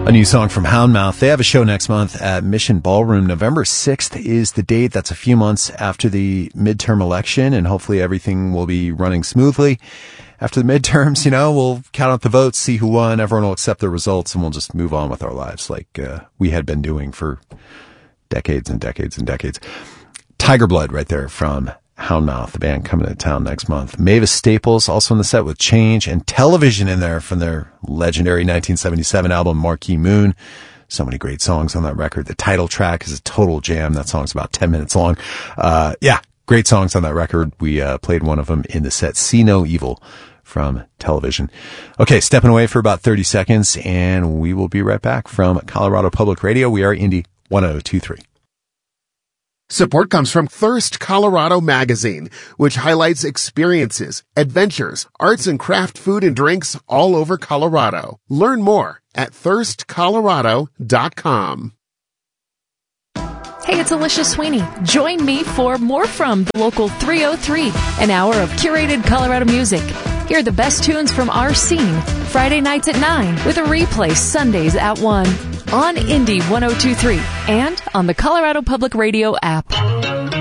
A new song from Houndmouth. They have a show next month at Mission Ballroom. November 6th is the date. That's a few months after the midterm election, and hopefully everything will be running smoothly. After the midterms, we'll count out the votes, see who won. Everyone will accept the results, and we'll just move on with our lives like we had been doing for decades and decades and decades. Tiger Blood right there from Houndmouth, the band coming to town next month. Mavis Staples also on the set with Change, and Television in there from their legendary 1977 album Marquee Moon. So many great songs on that record. The title track is a total jam. That song's about 10 minutes long. Great songs on that record. We played one of them in the set, See No Evil from Television. Okay, stepping away for about 30 seconds, and we will be right back from Colorado Public Radio. We are Indy 1023. Support comes from Thirst Colorado Magazine, which highlights experiences, adventures, arts and craft food and drinks all over Colorado. Learn more at thirstcolorado.com. Hey, it's Alicia Sweeney. Join me for More From the Local 303, an hour of curated Colorado music. Hear the best tunes from our scene, Friday nights at 9, with a replay Sundays at 1. On Indy 1023 and on the Colorado Public Radio app.